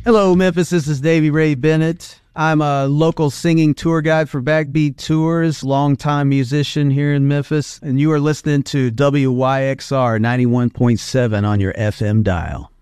Hello, Memphis. This is Davey Ray Bennett. I'm a local singing tour guide for Backbeat Tours, longtime musician here in Memphis, and you are listening to WYXR 91.7 on your FM dial.